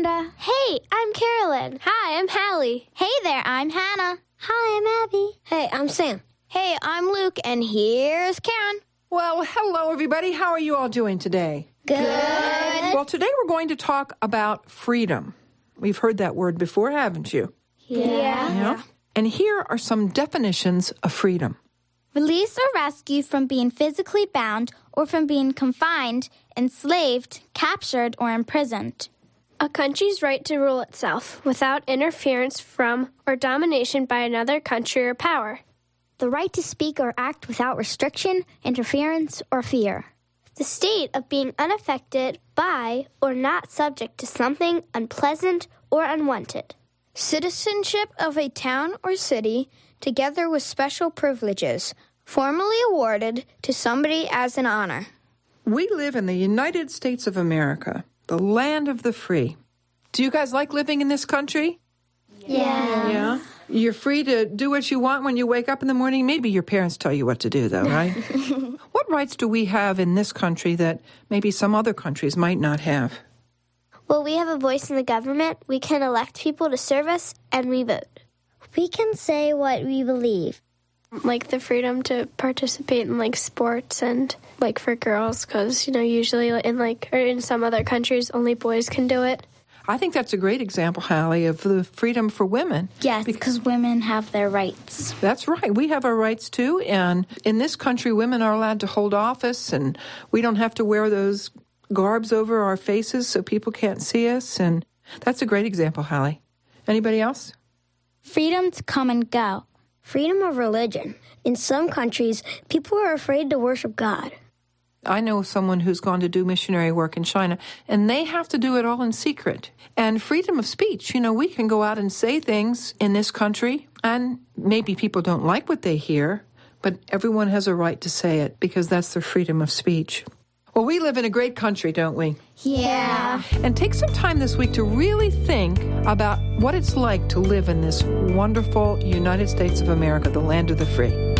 Amanda. Hey, I'm Carolyn. Hi, I'm Hallie. Hey there, I'm Hannah. Hi, I'm Abby. Hey, I'm Sam. Hey, I'm Luke, and here's Karen. Well, hello, everybody. How are you all doing today? Good. Well, today we're going to talk about freedom. We've heard that word before, haven't you? Yeah. And here are some definitions of freedom. Release or rescue from being physically bound or from being confined, enslaved, captured, or imprisoned. A country's right to rule itself without interference from or domination by another country or power. The right to speak or act without restriction, interference, or fear. The state of being unaffected by or not subject to something unpleasant or unwanted. Citizenship of a town or city, together with special privileges, formally awarded to somebody as an honor. We live in the United States of America, the land of the free. Do you guys like living in this country? Yeah. You're free to do what you want when you wake up in the morning. Maybe your parents tell you what to do, though, right? What rights do we have in this country that maybe some other countries might not have? Well, we have a voice in the government. We can elect people to serve us, and we vote. We can say what we believe. Like the freedom to participate in like sports and like for girls, because usually in some other countries only boys can do it. I think that's a great example, Hallie, of the freedom for women. Yes, because women have their rights. That's right. We have our rights, too. And in this country, women are allowed to hold office, and we don't have to wear those garbs over our faces so people can't see us. And that's a great example, Hallie. Anybody else? Freedom to come and go. Freedom of religion. In some countries, people are afraid to worship God. I know someone who's gone to do missionary work in China, and they have to do it all in secret. And freedom of speech, we can go out and say things in this country, and maybe people don't like what they hear, but everyone has a right to say it because that's their freedom of speech. Well, we live in a great country, don't we? Yeah. And take some time this week to really think about what it's like to live in this wonderful United States of America, the land of the free.